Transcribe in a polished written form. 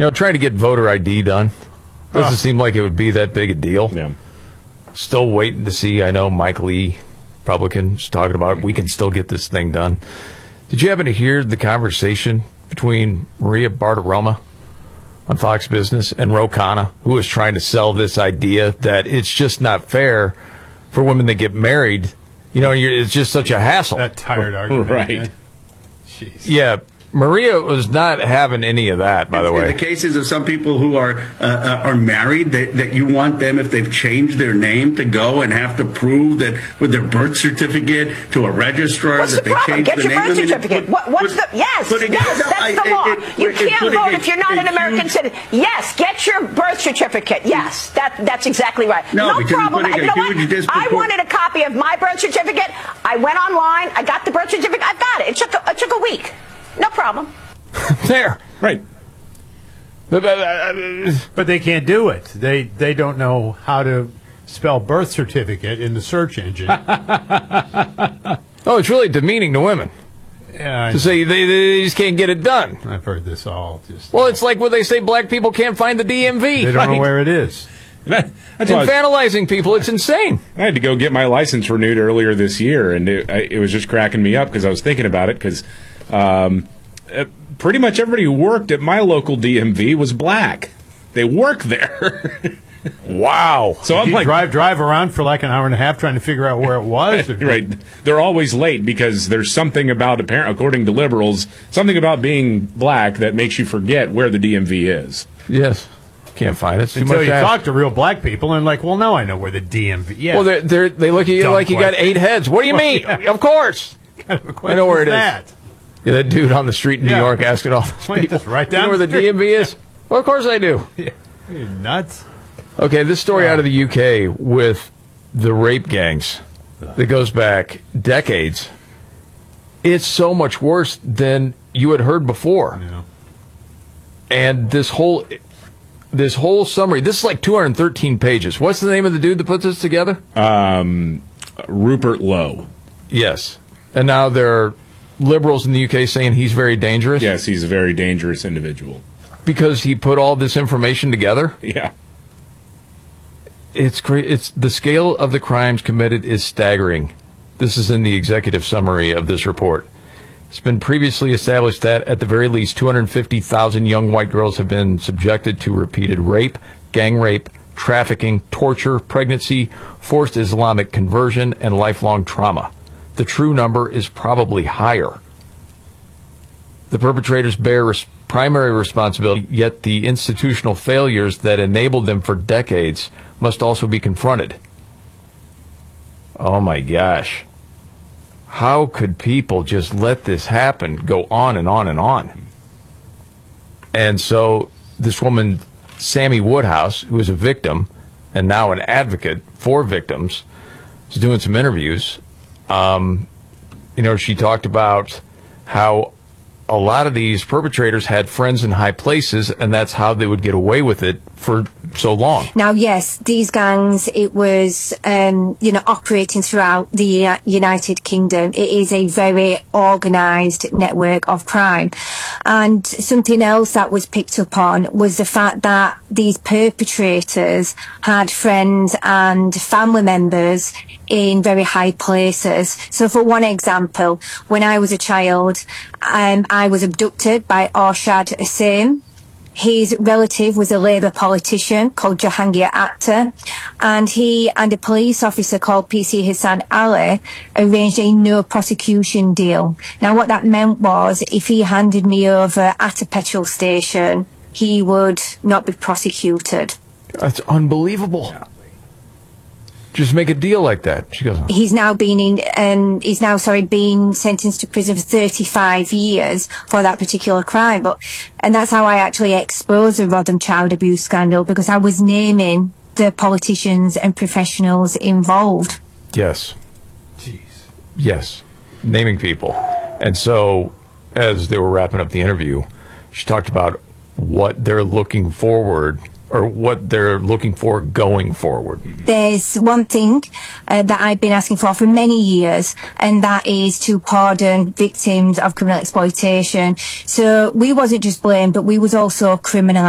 Trying to get voter ID done doesn't seem like it would be that big a deal. Yeah. Still waiting to see. I know Mike Lee, Republicans, talking about we can still get this thing done. Did you happen to hear the conversation between Maria Bartiromo on Fox Business and Ro Khanna, who was trying to sell this idea that it's just not fair for women that get married? It's just such a hassle. That tired argument. Right. Jeez. Yeah. Maria was not having any of that, by the way. In the cases of some people who are married, that you want them, if they've changed their name, to go and have to prove that with their birth certificate to a registrar What's that the they problem? changed Get the your name. birth certificate. Yes, that's the law. You can't vote if you're not an American citizen. Yes, get your birth certificate. Yes, that's exactly right. No problem. You know what? I wanted a copy of my birth certificate. I went online. I got the birth certificate. I got it. It took a week. No problem. There. Right. But they can't do it. They don't know how to spell birth certificate in the search engine. Oh, it's really demeaning to women to say they just can't get it done. I've heard this all. Well, it's like when they say black people can't find the DMV. They don't know where it is. It's infantilizing people. It's insane. I had to go get my license renewed earlier this year, and it was just cracking me up because I was thinking about it because pretty much everybody who worked at my local DMV was black. They work there. Wow. So I'm like, drive around for like an hour and a half trying to figure out where it was. Right. They're always late because there's something about, according to liberals, something about being black that makes you forget where the DMV is. Yes. Can't find it. Until you talk to real black people and like, well, now I know where the DMV is. Yeah. Well, they look at you like you got 8 heads. What do you mean? Of course. I know where it is. Yeah, that dude on the street in New York asking all those people, right down where the DMV is? Well, of course I do. Yeah. You're nuts. Okay, this story out of the UK with the rape gangs that goes back decades. It's so much worse than you had heard before. Yeah. And this whole summary, this is like 213 pages. What's the name of the dude that put this together? Rupert Lowe. Yes. And now there are liberals in the UK saying he's very dangerous? Yes, he's a very dangerous individual. Because he put all this information together? Yeah. It's the scale of the crimes committed is staggering. This is in the executive summary of this report. It's been previously established that at the very least 250,000 young white girls have been subjected to repeated rape, gang rape, trafficking, torture, pregnancy, forced Islamic conversion, and lifelong trauma. The true number is probably higher. The perpetrators bear primary responsibility, yet the institutional failures that enabled them for decades must also be confronted. Oh my gosh. How could people just let this happen, go on and on and on? And so this woman, Sammy Woodhouse, who is a victim and now an advocate for victims, is doing some interviews. She talked about how a lot of these perpetrators had friends in high places, and that's how they would get away with it for so long. Now, yes, these gangs, it was, operating throughout the United Kingdom. It is a very organised network of crime. And something else that was picked up on was the fact that these perpetrators had friends and family members in very high places. So for one example, when I was a child, I was abducted by Arshad Asim. His relative was a Labour politician called Jahangir Akhtar, and he and a police officer called PC Hassan Ali arranged a no prosecution deal. Now what that meant was if he handed me over at a petrol station, he would not be prosecuted. That's unbelievable. Yeah. Just make a deal like that. She goes, He's now being sentenced to prison for 35 years for that particular crime. And that's how I actually exposed the Rodham child abuse scandal, because I was naming the politicians and professionals involved. Yes. Jeez. Yes. Naming people. And so, as they were wrapping up the interview, she talked about what they're looking forward or what they're looking for going forward. There's one thing that I've been asking for many years, and that is to pardon victims of criminal exploitation. So we wasn't just blamed, but we was also criminalised.